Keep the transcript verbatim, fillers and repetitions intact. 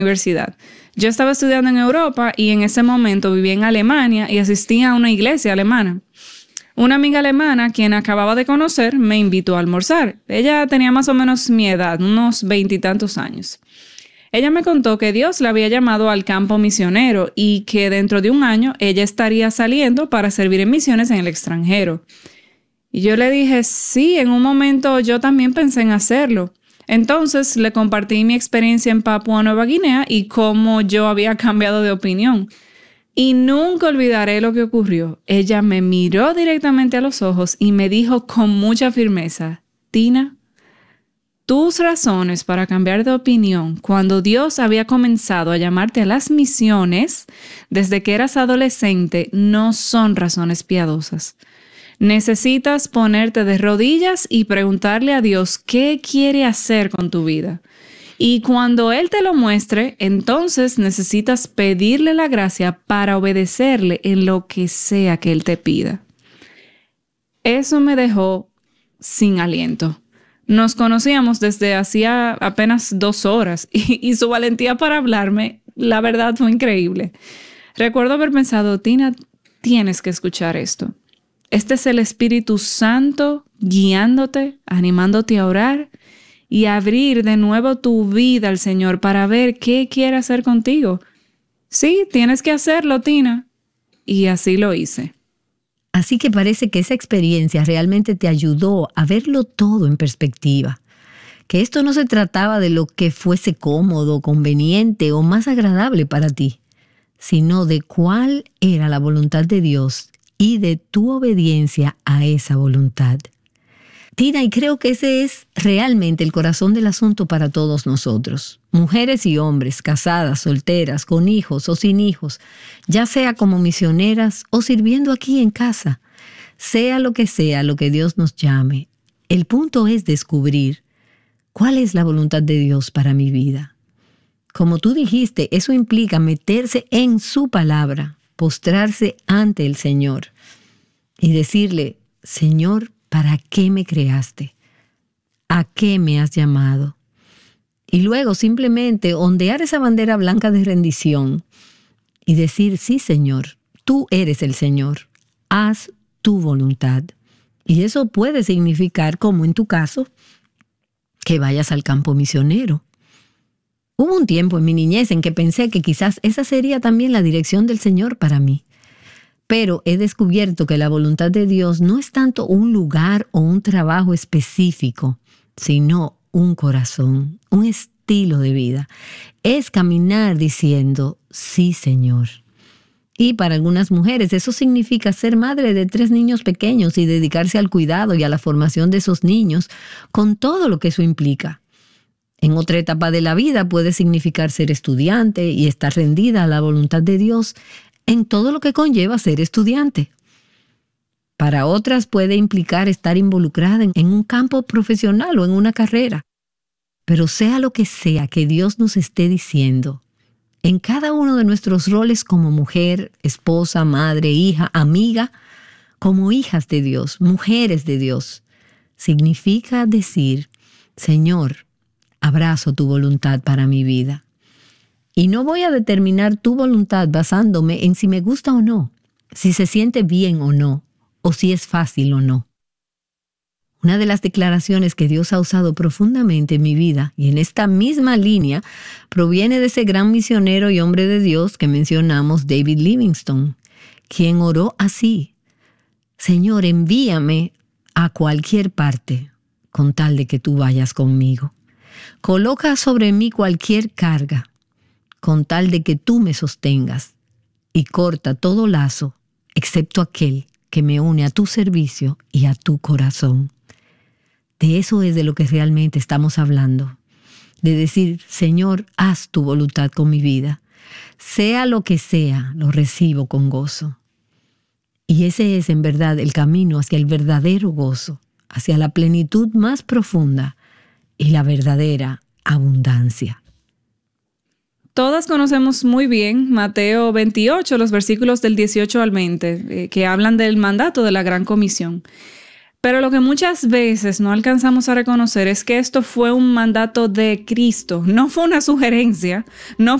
universidad. Yo estaba estudiando en Europa y en ese momento vivía en Alemania y asistía a una iglesia alemana. Una amiga alemana, quien acababa de conocer, me invitó a almorzar. Ella tenía más o menos mi edad, unos veintitantos años. Ella me contó que Dios la había llamado al campo misionero y que dentro de un año ella estaría saliendo para servir en misiones en el extranjero. Y yo le dije, sí, en un momento yo también pensé en hacerlo. Entonces le compartí mi experiencia en Papúa Nueva Guinea y cómo yo había cambiado de opinión. Y nunca olvidaré lo que ocurrió. Ella me miró directamente a los ojos y me dijo con mucha firmeza, Tina, tus razones para cambiar de opinión cuando Dios había comenzado a llamarte a las misiones desde que eras adolescente no son razones piadosas. Necesitas ponerte de rodillas y preguntarle a Dios qué quiere hacer con tu vida. Y cuando Él te lo muestre, entonces necesitas pedirle la gracia para obedecerle en lo que sea que Él te pida. Eso me dejó sin aliento. Nos conocíamos desde hacía apenas dos horas y, y su valentía para hablarme, la verdad, fue increíble. Recuerdo haber pensado, Tina, tienes que escuchar esto. Este es el Espíritu Santo guiándote, animándote a orar y a abrir de nuevo tu vida al Señor para ver qué quiere hacer contigo. Sí, tienes que hacerlo, Tina. Y así lo hice. Así que parece que esa experiencia realmente te ayudó a verlo todo en perspectiva. Que esto no se trataba de lo que fuese cómodo, conveniente o más agradable para ti, sino de cuál era la voluntad de Dios y de tu obediencia a esa voluntad. Tina, y creo que ese es realmente el corazón del asunto para todos nosotros. Mujeres y hombres, casadas, solteras, con hijos o sin hijos, ya sea como misioneras o sirviendo aquí en casa. Sea lo que sea lo que Dios nos llame, el punto es descubrir cuál es la voluntad de Dios para mi vida. Como tú dijiste, eso implica meterse en su palabra, postrarse ante el Señor y decirle, Señor, ¿para qué me creaste? ¿A qué me has llamado? Y luego simplemente ondear esa bandera blanca de rendición y decir, sí, Señor, tú eres el Señor, haz tu voluntad. Y eso puede significar, como en tu caso, que vayas al campo misionero. Hubo un tiempo en mi niñez en que pensé que quizás esa sería también la dirección del Señor para mí. Pero he descubierto que la voluntad de Dios no es tanto un lugar o un trabajo específico, sino un corazón, un estilo de vida. Es caminar diciendo, sí, Señor. Y para algunas mujeres eso significa ser madre de tres niños pequeños y dedicarse al cuidado y a la formación de esos niños, con todo lo que eso implica. En otra etapa de la vida puede significar ser estudiante y estar rendida a la voluntad de Dios en todo lo que conlleva ser estudiante. Para otras puede implicar estar involucrada en, en un campo profesional o en una carrera. Pero sea lo que sea que Dios nos esté diciendo, en cada uno de nuestros roles como mujer, esposa, madre, hija, amiga, como hijas de Dios, mujeres de Dios, significa decir, Señor, abrazo tu voluntad para mi vida. Y no voy a determinar tu voluntad basándome en si me gusta o no, si se siente bien o no, o si es fácil o no. Una de las declaraciones que Dios ha usado profundamente en mi vida, y en esta misma línea, proviene de ese gran misionero y hombre de Dios que mencionamos, David Livingstone, quien oró así: Señor, envíame a cualquier parte con tal de que tú vayas conmigo. Coloca sobre mí cualquier carga con tal de que tú me sostengas, y corta todo lazo, excepto aquel que me une a tu servicio y a tu corazón. De eso es de lo que realmente estamos hablando. De decir, Señor, haz tu voluntad con mi vida. Sea lo que sea, lo recibo con gozo. Y ese es en verdad el camino hacia el verdadero gozo, hacia la plenitud más profunda y la verdadera abundancia. Todas conocemos muy bien Mateo veintiocho, los versículos del dieciocho al veinte, eh, que hablan del mandato de la Gran Comisión. Pero lo que muchas veces no alcanzamos a reconocer es que esto fue un mandato de Cristo, no fue una sugerencia, no